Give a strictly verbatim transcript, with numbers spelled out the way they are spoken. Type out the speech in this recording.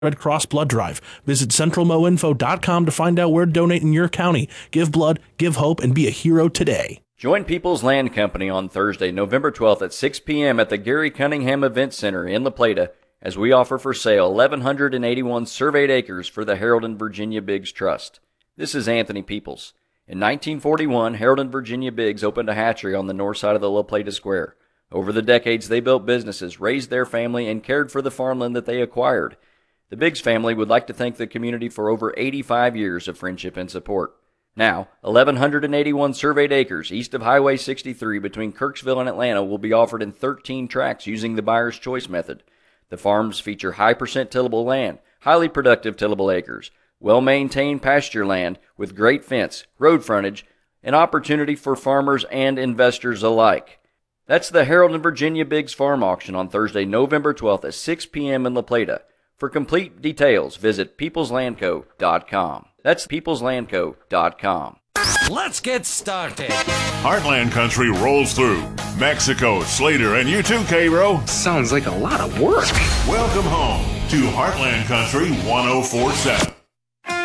Red Cross Blood Drive. Visit central mo info dot com to find out where to donate in your county. Give blood, give hope, and be a hero today. Join People's Land Company on Thursday, November twelfth at six p.m. at the Gary Cunningham Event Center in La Plata as we offer for sale eleven eighty-one surveyed acres for the Harold and Virginia Biggs Trust. This is Anthony Peoples. In nineteen forty-one, Harold and Virginia Biggs opened a hatchery on the north side of the La Plata Square. Over the decades, they built businesses, raised their family, and cared for the farmland that they acquired. The Biggs family would like to thank the community for over eighty-five years of friendship and support. Now, eleven eighty-one surveyed acres east of Highway sixty-three between Kirksville and Atlanta will be offered in thirteen tracts using the buyer's choice method. The farms feature high-percent tillable land, highly productive tillable acres, well-maintained pasture land with great fence, road frontage, and opportunity for farmers and investors alike. That's the Harold and Virginia Biggs Farm Auction on Thursday, November twelfth at six p.m. in La Plata. For complete details, visit peoples land co dot com. That's peoples land co dot com. Let's get started. Heartland Country rolls through. Mexico, Slater, and you too, Cairo. Sounds like a lot of work. Welcome home to Heartland Country one oh four point seven.